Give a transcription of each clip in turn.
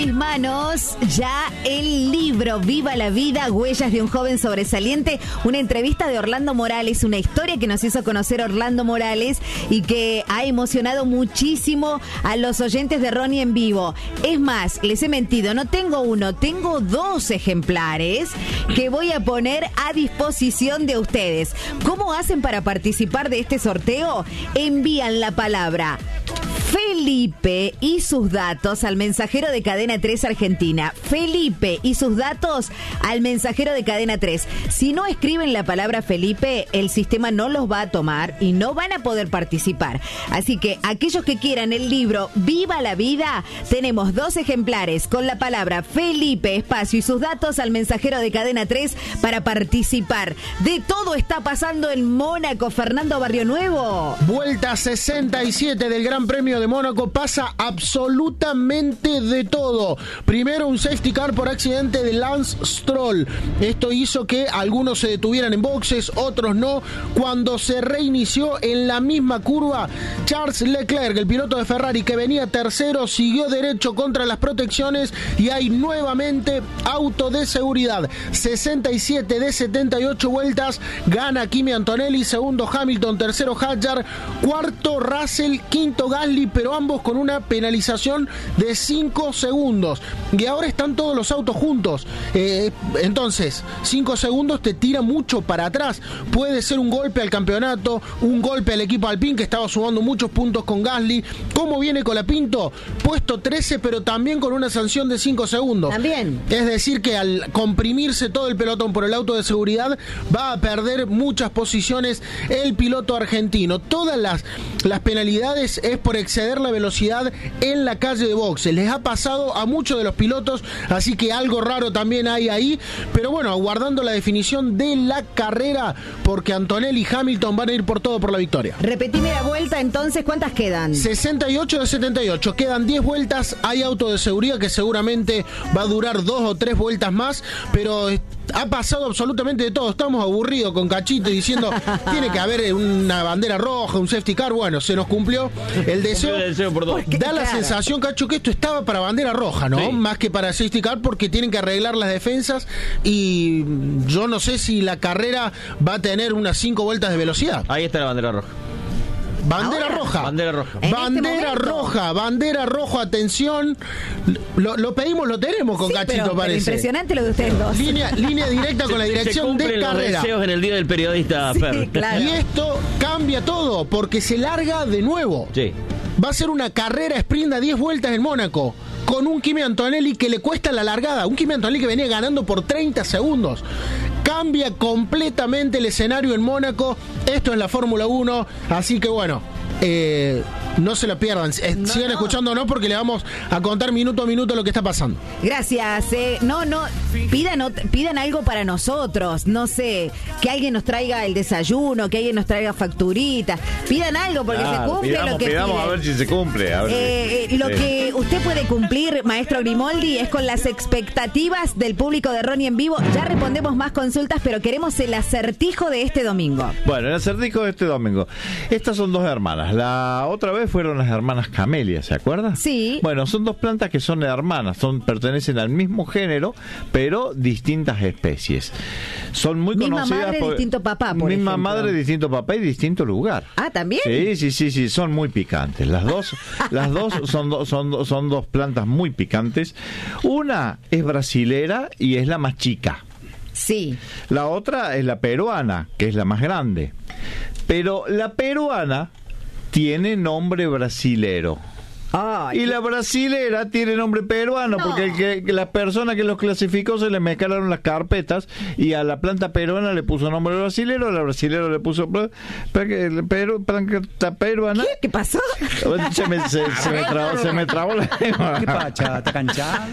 mis manos ya el libro Viva la Vida, Huellas de un joven sobresaliente, una entrevista de Orlando Morales, una historia que nos hizo conocer Orlando Morales y que ha emocionado muchísimo a los oyentes de Ronnie en Vivo. Es más, les he mentido, no tengo uno, tengo 2 ejemplares que voy a poner a disposición de ustedes. ¿Cómo hacen para participar de este sorteo? Envían la palabra Felipe y sus datos al mensajero de Cadena 3 Argentina. Felipe y sus datos al mensajero de Cadena 3. Si no escriben la palabra Felipe, el sistema no los va a tomar y no van a poder participar. Así que aquellos que quieran el libro Viva la Vida, tenemos 2 ejemplares con la palabra Felipe, espacio y sus datos al mensajero de Cadena 3 para participar. De todo está pasando en Mónaco. Fernando Barrionuevo. Vuelta 67 del Gran Premio de Mónaco, pasa absolutamente de todo. Primero un safety car por accidente de Lance Stroll. Esto hizo que algunos se detuvieran en boxes, otros no. Cuando se reinició en la misma curva, Charles Leclerc, el piloto de Ferrari que venía tercero, siguió derecho contra las protecciones y hay nuevamente auto de seguridad. 67 de 78 vueltas, gana Kimi Antonelli, segundo Hamilton, tercero Hadjar, cuarto Russell, quinto Gasly, pero ambos con una penalización de 5 segundos. Y ahora están todos los autos juntos. Entonces, 5 segundos te tira mucho para atrás. Puede ser un golpe al campeonato, un golpe al equipo Alpine, que estaba sumando muchos puntos con Gasly. ¿Cómo viene Colapinto? Puesto 13, pero también con una sanción de 5 segundos. También. Es decir, que al comprimirse todo el pelotón por el auto de seguridad, va a perder muchas posiciones el piloto argentino. Todas las penalidades es por exceder la velocidad en la calle de boxes. Les ha pasado a muchos de los pilotos, así que algo raro también hay ahí, pero bueno, aguardando la definición de la carrera, porque Antonelli y Hamilton van a ir por todo por la victoria. Repetime la vuelta entonces, ¿cuántas quedan? 68 de 78, quedan 10 vueltas, hay auto de seguridad que seguramente va a durar 2 o 3 vueltas más, pero ha pasado absolutamente de todo. Estamos aburridos con Cachito diciendo tiene que haber una bandera roja, un safety car. Bueno, se nos cumplió el deseo. Da la sensación, Cacho, que esto estaba para bandera roja, ¿no? Sí. Más que para safety car, porque tienen que arreglar las defensas y yo no sé si la carrera va a tener unas 5 vueltas de velocidad. Ahí está la bandera roja. Bandera roja. Bandera roja. Bandera roja. Bandera roja, atención. Lo pedimos, lo tenemos con Cachito, pero parece. Impresionante lo de ustedes dos. Línea directa con la dirección de carrera. Los deseos en el día del periodista, sí, claro. Y esto cambia todo, porque se larga de nuevo. Sí. Va a ser una carrera sprint a 10 vueltas en Mónaco, con un Kimi Antonelli que le cuesta la largada. Un Kimi Antonelli que venía ganando por 30 segundos. Cambia completamente el escenario en Mónaco. Esto es la Fórmula 1, así que bueno, no se lo pierdan. Sigan escuchando, ¿no? Porque le vamos a contar minuto a minuto lo que está pasando. Gracias. No, pidan algo para nosotros. No sé, que alguien nos traiga el desayuno, que alguien nos traiga facturitas. Pidan algo porque se cumple lo que piden. A ver si se cumple. A ver lo que usted puede cumplir, maestro Grimoldi, es con las expectativas del público de Ronnie en Vivo. Ya respondemos más consultas, pero queremos el acertijo de este domingo. Bueno, el acertijo de este domingo. Estas son 2 hermanas. La otra vez fueron las hermanas Camelia, ¿se acuerda? Sí. Bueno, son 2 plantas que son hermanas, pertenecen al mismo género, pero distintas especies. Son muy misma conocidas madre, por distinto papá, por misma ejemplo. Madre, distinto papá y distinto lugar. Ah, ¿también? Sí, son muy picantes. Las dos son 2 plantas muy picantes. Una es brasilera y es la más chica. Sí. La otra es la peruana, que es la más grande. Pero la peruana tiene nombre brasilero. Ay, y la brasilera tiene nombre peruano, no. porque la persona que los clasificó se le mezclaron las carpetas y a la planta peruana le puso nombre brasilero, a la brasilera le puso planta peruana. ¿Qué pasó? Se me trabó la lengua. ¿Qué pacha? ¿Está canchado?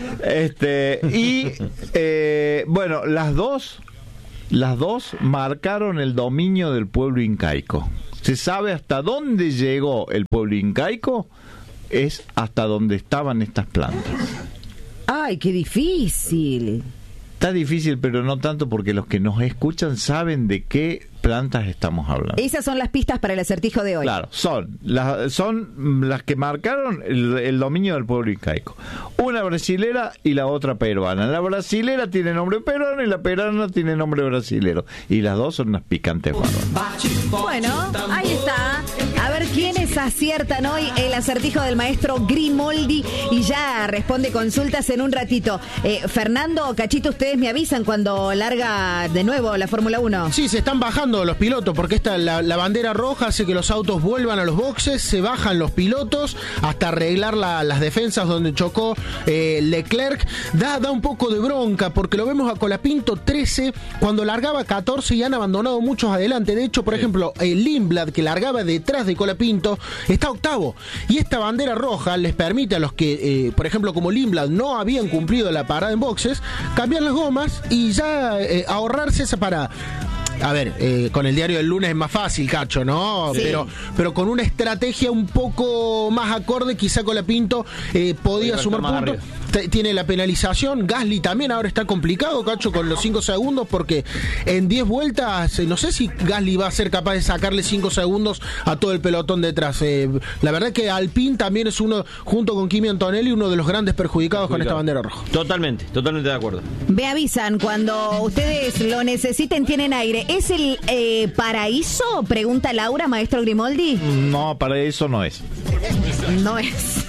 Bueno, las dos marcaron el dominio del pueblo incaico. ¿Se sabe hasta dónde llegó el pueblo incaico? Es hasta donde estaban estas plantas. Ay, qué difícil. Está difícil, pero no tanto, porque los que nos escuchan saben de qué plantas estamos hablando? Esas son las pistas para el acertijo de hoy. Claro, son las que marcaron el dominio del pueblo incaico. Una brasilera y la otra peruana. La brasilera tiene nombre peruano y la peruana tiene nombre brasilero. Y las dos son unas picantes bárbaras. Bueno, ahí está. A ver quiénes aciertan hoy el acertijo del maestro Grimoldi. Y ya responde consultas en un ratito. Fernando, Cachito, ustedes me avisan cuando larga de nuevo la Fórmula 1. Sí, se están bajando los pilotos porque la bandera roja hace que los autos vuelvan a los boxes, se bajan los pilotos hasta arreglar las defensas donde chocó Leclerc. Da un poco de bronca porque lo vemos a Colapinto 13 cuando largaba 14 y han abandonado muchos adelante. De hecho, por ejemplo, Lindblad, que largaba detrás de Colapinto, está octavo. Y esta bandera roja les permite a los que, por ejemplo, como Lindblad, no habían cumplido la parada en boxes, cambiar las gomas y ya ahorrarse esa parada. A ver, con el diario del lunes es más fácil, Cacho, ¿no? Sí. Pero con una estrategia un poco más acorde, quizá Colapinto podía sumar puntos. Tiene la penalización. Gasly también ahora está complicado, Cacho, con los 5 segundos, porque en 10 vueltas, no sé si Gasly va a ser capaz de sacarle 5 segundos a todo el pelotón detrás. La verdad que Alpine también es uno, junto con Kimi Antonelli, uno de los grandes perjudicados con esta bandera roja. Totalmente de acuerdo. Me avisan cuando ustedes lo necesiten, tienen aire. ¿Es el paraíso? Pregunta Laura, maestro Grimoldi. No, para eso no es. No es.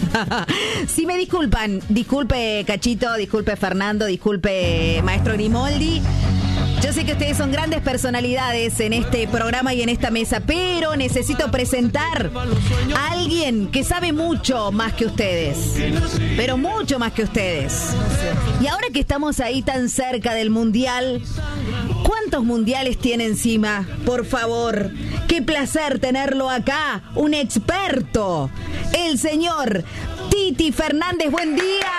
Si me disculpan, disculpe Cachito, disculpe Fernando, disculpe maestro Grimoldi. Yo sé que ustedes son grandes personalidades en este programa y en esta mesa, pero necesito presentar a alguien que sabe mucho más que ustedes, pero mucho más que ustedes. Y ahora que estamos ahí tan cerca del Mundial, ¿cuántos mundiales tiene encima? Por favor, qué placer tenerlo acá, un experto, el señor Titi Fernández. Buen día.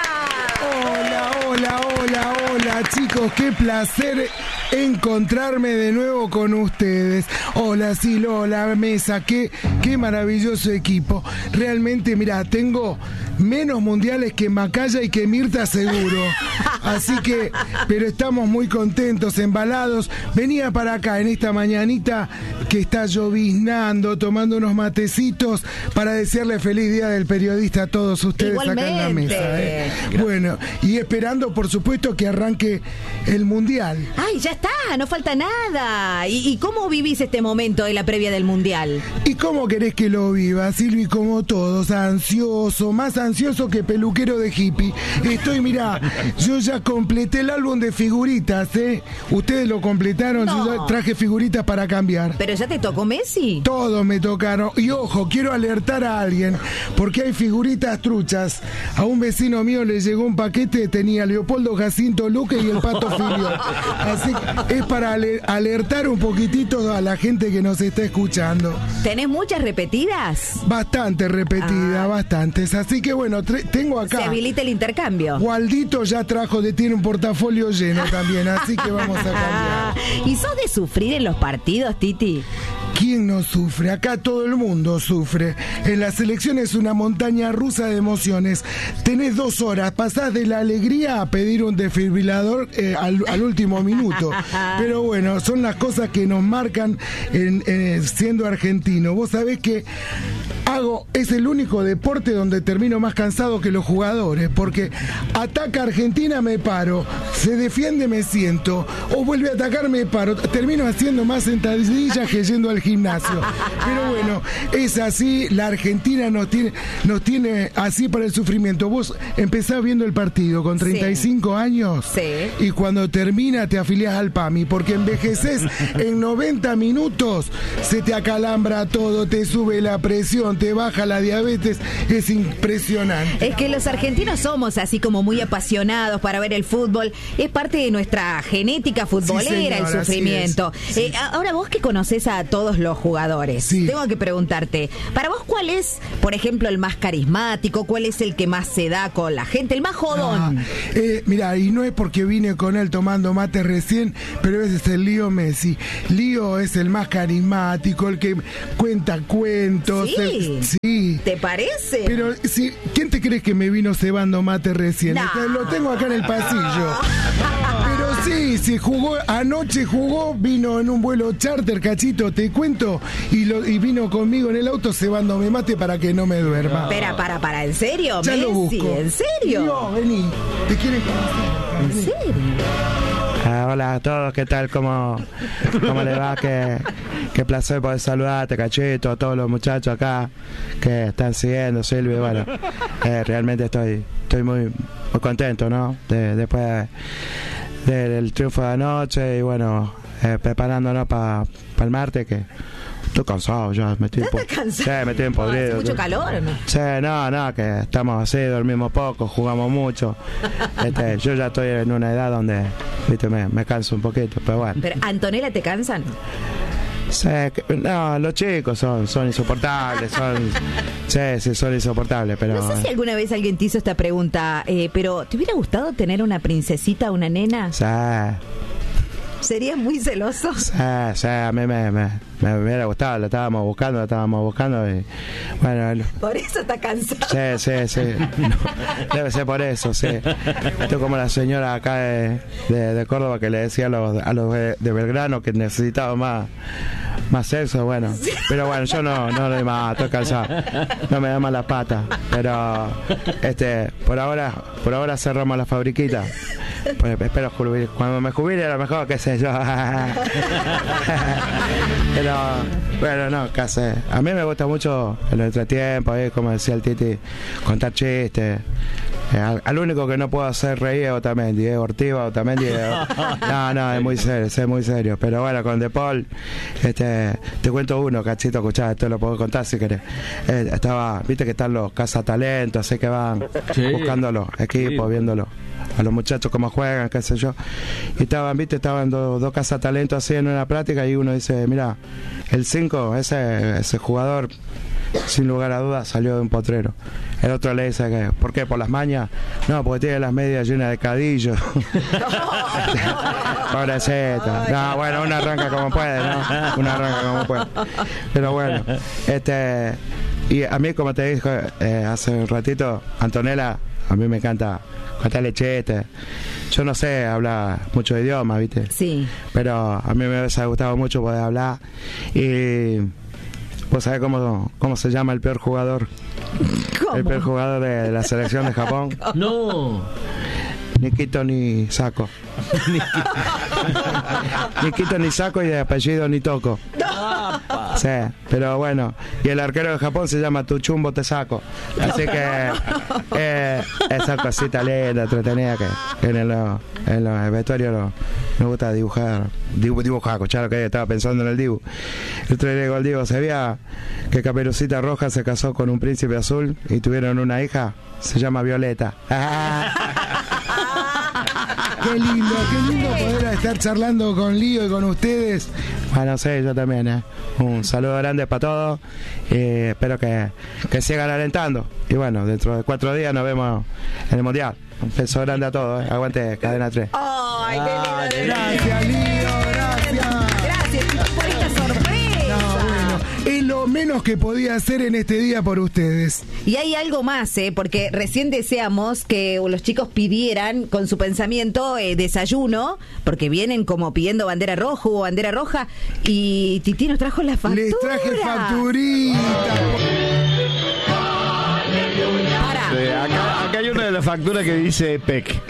Hola, chicos, qué placer encontrarme de nuevo con ustedes. Hola, Silo, la mesa, qué maravilloso equipo. Realmente, mira, tengo menos mundiales que Macaya y que Mirta seguro. Así que, pero estamos muy contentos, embalados. Venía para acá en esta mañanita que está lloviznando, tomando unos matecitos para desearle feliz día del periodista a todos ustedes. Igualmente. Acá en la mesa. Bueno, y esperando, por supuesto, que arranque el mundial. Ay, ya está, no falta nada. ¿Y cómo vivís este momento de la previa del Mundial? ¿Y cómo querés que lo viva, Silvi? Como todos, ansioso, más ansioso que peluquero de hippie. Estoy, mirá, yo ya completé el álbum de figuritas, ¿eh? Ustedes lo completaron, No. yo ya traje figuritas para cambiar. ¿Pero ya te tocó Messi? Todos me tocaron. Y ojo, quiero alertar a alguien, porque hay figuritas truchas. A un vecino mío le llegó un paquete, tenía Leopoldo, Jacinto, Luque y el Pato Filio. Así que es para alertar un poquitito a la gente que nos está escuchando. ¿Tenés muchas repetidas? Bastante repetida, bastantes. Así que bueno, tengo acá. Se habilita el intercambio. Waldito ya tiene un portafolio lleno también, así que vamos a cambiar. ¿Y sos de sufrir en los partidos, Titi? ¿Quién no sufre? Acá todo el mundo sufre. En la selección es una montaña rusa de emociones. Tenés 2 horas, pasás de la alegría a pedir un desfibrilador al último minuto. Pero bueno, son las cosas que nos marcan siendo argentino. Vos sabés que es el único deporte donde termino más cansado que los jugadores, porque ataca Argentina, me paro, se defiende, me siento, o vuelve a atacar, me paro, termino haciendo más sentadillas que yendo al gimnasio. Pero bueno, es así, la Argentina nos tiene así para el sufrimiento. Vos empezás viendo el partido con 35 años y cuando termina te afiliás al PAMI, porque envejeces en 90 minutos, se te acalambra todo, te sube la presión, te baja la diabetes, es impresionante. Es que los argentinos somos así como muy apasionados para ver el fútbol, es parte de nuestra genética futbolera, Sí, señora, el sufrimiento. Sí. Ahora vos que conocés a todos los jugadores, tengo que preguntarte, para vos ¿cuál es, por ejemplo, el más carismático? ¿Cuál es el que más se da con la gente, el más jodón? Mira, y no es porque vine con él tomando mate recién, pero ese es el Lío Messi. Lío es el más carismático, el que cuenta cuentos. Sí. ¿Te parece? Pero, ¿quién te crees que me vino cebando mate recién? No. Lo tengo acá en el pasillo. Pero Sí, anoche jugó, vino en un vuelo charter, Cachito, te cuento, y vino conmigo en el auto cebándome mate para que no me duerma. Espera, para, ¿en serio? Ya Messi, lo busco. ¿en serio? No, vení, te quieren conocer. ¿En serio? Hola a todos, ¿qué tal? ¿Cómo les va? Qué placer poder saludarte, Cachito, a todos los muchachos acá que están siguiendo, Silvio. Bueno, realmente estoy muy contento, ¿no? Después del triunfo de anoche y bueno, preparándonos para el martes, que estoy cansado ya, me estoy empodrido. Hace mucho calor, ¿no? Sí, no, que estamos así, dormimos poco, jugamos mucho. Yo ya estoy en una edad donde, viste, me canso un poquito, pero bueno. ¿Pero Antonella te cansan? Sí, no, los chicos son insoportables, son insoportables, pero... No sé si alguna vez alguien te hizo esta pregunta, pero ¿te hubiera gustado tener una princesita, una nena? Sí. ¿Serías muy celoso? Sí, a mí me hubiera gustado, lo estábamos buscando y bueno... Por eso está cansado. Sí. No, debe ser por eso, sí. Estoy como la señora acá de Córdoba que le decía a los de Belgrano que necesitaba más sexo, bueno. Pero bueno, yo no doy más, estoy cansado. No me da más la pata. Pero por ahora cerramos la fabriquita. Pues espero cuando me jubile a lo mejor, qué sé yo. Pero bueno, no, casi. A mí me gusta mucho el entretiempo, como decía el Titi, contar chistes. Al único que no puedo hacer reír es Otamendi, Otamendi. No, es muy serio. Pero bueno, con De Paul, te cuento uno, Cachito, escuchá, esto lo puedo contar si querés. Viste que están los cazatalentos, así que van buscando los equipos, viéndolo a los muchachos cómo juegan, qué sé yo. Y estaban dos cazatalentos así en una práctica y uno dice, mira, el 5, ese jugador, sin lugar a dudas, salió de un potrero. El otro le dice que, ¿por qué? ¿Por las mañas? No, porque tiene las medias llenas de cadillo. Pobrecito. No, bueno, una arranca como puede, ¿no? Pero bueno, y a mí, como te dije hace un ratito, Antonella, a mí me encanta contarle chistes. Yo no sé hablar muchos idiomas, ¿viste? Sí. Pero a mí me hubiese gustado mucho poder hablar. Y ¿vos sabés cómo se llama el peor jugador? ¿Cómo? El peor jugador de la selección de Japón. No. Ni quito ni saco. Ni quito ni saco y de apellido ni toco. Sí, pero bueno. Y el arquero de Japón se llama Tu Chumbo Te Saco. Así que esa cosita linda, entretenida que en los vestuarios me gusta dibujar, escuchar lo que estaba pensando en el dibujo. El otro día el Diego, ¿sabía que Caperucita Roja se casó con un príncipe azul y tuvieron una hija? Se llama Violeta. Qué lindo poder estar charlando con Lío y con ustedes. Bueno, sí, yo también. Un saludo grande para todos. Espero que sigan alentando. Y bueno, dentro de 4 días nos vemos en el Mundial. Un beso grande a todos. Aguante Cadena 3. ¡Ay, qué lindo! Gracias, Lío, gracias. Gracias por esta sorpresa. Es lo menos que podía hacer en este día por ustedes. Y hay algo más, porque recién deseamos que los chicos pidieran con su pensamiento desayuno, porque vienen como pidiendo bandera roja o bandera roja, y Titi nos trajo la factura. Les traje facturita. Acá hay una de las facturas que dice PEC.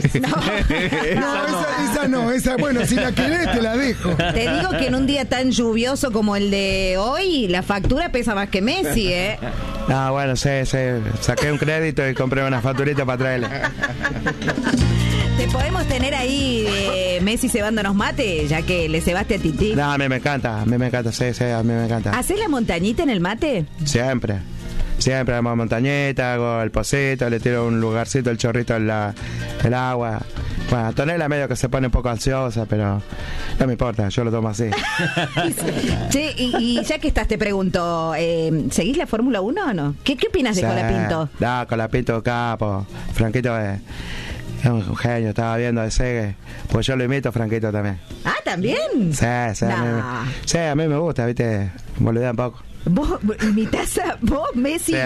Esa, bueno, si la querés te la dejo. Te digo que en un día tan lluvioso como el de hoy, la factura pesa más que Messi, Ah, bueno, sí, saqué un crédito y compré una facturita para traerle. ¿Te podemos tener ahí Messi cebándonos mate, ya que le cebaste a Titi? No, a mí me encanta, sí, a mí me encanta. ¿Hacés la montañita en el mate? Siempre hago montañeta, hago el pocito, le tiro un lugarcito, el chorrito el agua. Bueno, Antonella medio que se pone un poco ansiosa, pero no me importa, yo lo tomo así. Che, y ya que estás, te pregunto, ¿seguís la Fórmula 1 o no? ¿Qué opinas de Colapinto? No, Colapinto capo. Franquito es un genio, estaba viendo de Segue. Pues yo lo imito, Franquito también. Ah, ¿también? Sí, a mí me gusta, viste, boludea un poco. ¿Vos imitás a vos, Messi? Sí,